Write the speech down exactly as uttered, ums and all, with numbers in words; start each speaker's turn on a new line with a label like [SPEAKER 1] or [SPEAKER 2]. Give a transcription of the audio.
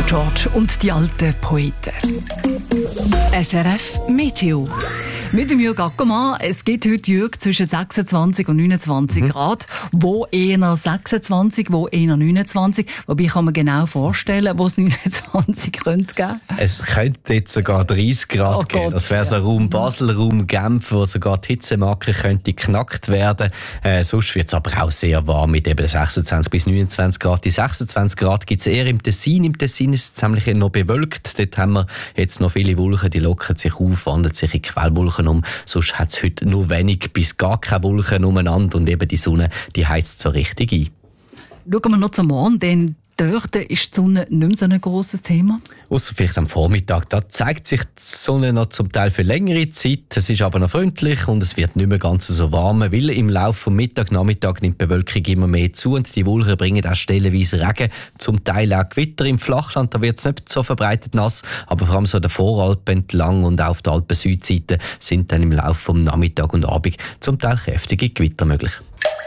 [SPEAKER 1] George und die alten Poeten. S R F Meteo. Mit dem Jürg Ackermann. Es gibt heute, Jürg, zwischen sechsundzwanzig und neunundzwanzig mhm. Grad. Wo eher sechsundzwanzig, wo eher neunundzwanzig. Wobei kann man genau vorstellen, wo es neunundzwanzig könnte geben.
[SPEAKER 2] Es könnte jetzt sogar dreißig Grad oh geben. Gott, das wäre so Raum Basel, Raum Genf, wo sogar die Hitzemarke könnte geknackt werden. Äh, sonst wird es aber auch sehr warm mit eben sechsundzwanzig bis neunundzwanzig Grad. Die sechsundzwanzig Grad gibt es eher im Tessin. Im Tessin ist es ziemlich noch bewölkt. Dort haben wir jetzt noch viele Wolken, die lockern sich auf, wandern sich in Quellwolken um. Sonst hat es heute nur wenig bis gar keine Wolken umeinander und eben die Sonne, die heizt so richtig ein.
[SPEAKER 1] Schauen wir noch zum Morgen, denn dort ist die Sonne nicht mehr so ein grosses Thema.
[SPEAKER 2] Ausser vielleicht am Vormittag. Da zeigt sich die Sonne noch zum Teil für längere Zeit. Es ist aber noch freundlich und es wird nicht mehr ganz so warm, weil im Laufe des Mittag, Nachmittag nimmt die Bewölkung immer mehr zu und die Wolken bringen auch stellenweise Regen, zum Teil auch Gewitter. Im Flachland da wird es nicht so verbreitet nass, aber vor allem so der Voralpen entlang und auch auf der Alpen-Südseite sind dann im Laufe des Nachmittag und Abend zum Teil kräftige Gewitter möglich.